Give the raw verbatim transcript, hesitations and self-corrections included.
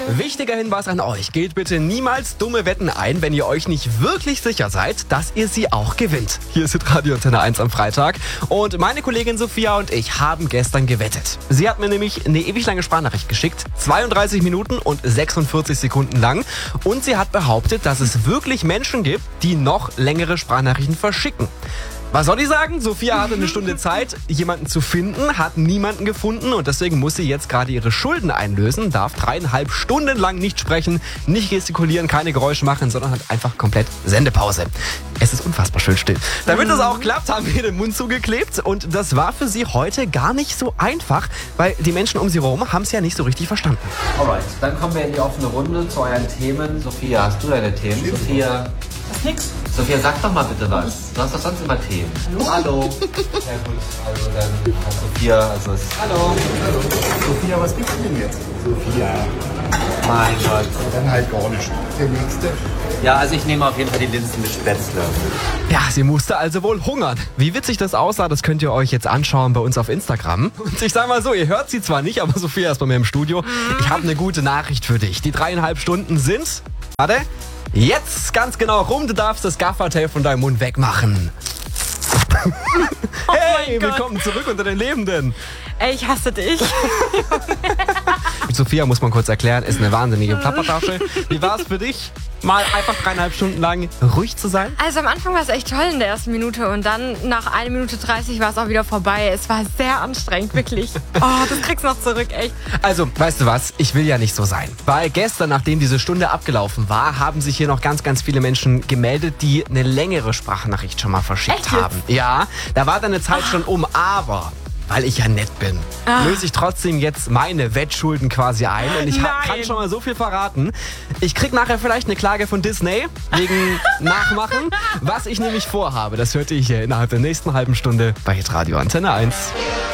Wichtiger Hinweis an euch, geht bitte niemals dumme Wetten ein, wenn ihr euch nicht wirklich sicher seid, dass ihr sie auch gewinnt. Hier ist Radio Antenne eins am Freitag und meine Kollegin Sophia und ich haben gestern gewettet. Sie hat mir nämlich eine ewig lange Sprachnachricht geschickt, zweiunddreißig Minuten und sechsundvierzig Sekunden lang, und sie hat behauptet, dass es wirklich Menschen gibt, die noch längere Sprachnachrichten verschicken. Was soll ich sagen? Sophia hatte eine Stunde Zeit, jemanden zu finden, hat niemanden gefunden und deswegen muss sie jetzt gerade ihre Schulden einlösen, darf dreieinhalb Stunden lang nicht sprechen, nicht gestikulieren, keine Geräusche machen, sondern hat einfach komplett Sendepause. Es ist unfassbar schön still. Damit das auch klappt, haben wir den Mund zugeklebt und das war für sie heute gar nicht so einfach, weil die Menschen um sie herum haben es ja nicht so richtig verstanden. Alright, dann kommen wir in die offene Runde zu euren Themen. Sophia, hast du deine Themen? Stimmt. Sophia... Nix. Sophia, sag doch mal bitte was. Du hast doch sonst immer Themen. Hallo. Hallo. Ja gut, also dann hat Sophia, also es... Hallo. Hallo. Sophia, was gibt's denn jetzt? Sophia. Mein Gott. Dann halt gar nicht. Der nächste. Ja, also ich nehme auf jeden Fall die Linsen mit Spätzle. Ja, sie musste also wohl hungern. Wie witzig das aussah, das könnt ihr euch jetzt anschauen bei uns auf Instagram. Und ich sag mal so, ihr hört sie zwar nicht, aber Sophia ist bei mir im Studio. Ich habe eine gute Nachricht für dich. Die dreieinhalb Stunden sind... Warte... Jetzt ganz genau rum, du darfst das Gaffertape von deinem Mund wegmachen. Oh Hey, mein Gott. willkommen zurück unter den Lebenden. Ey, ich hasse dich. Sophia, muss man kurz erklären, ist eine wahnsinnige Plappertasche. Wie war es für dich, mal einfach dreieinhalb Stunden lang ruhig zu sein? Also am Anfang war es echt toll in der ersten Minute und dann nach einer Minute dreißig war es auch wieder vorbei. Es war sehr anstrengend, wirklich. Oh, das kriegst du noch zurück, echt. Also, weißt du was, ich will ja nicht so sein. Weil gestern, nachdem diese Stunde abgelaufen war, haben sich hier noch ganz, ganz viele Menschen gemeldet, die eine längere Sprachnachricht schon mal verschickt Echt jetzt? haben. Ja, da war deine Zeit schon um, aber... Weil ich ja nett bin, löse ich trotzdem jetzt meine Wettschulden quasi ein. Und ich hab, kann Nein. schon mal so viel verraten. Ich krieg nachher vielleicht eine Klage von Disney wegen Nachmachen. Was ich nämlich vorhabe, das hörte ich hier innerhalb der nächsten halben Stunde bei Radio Antenne eins.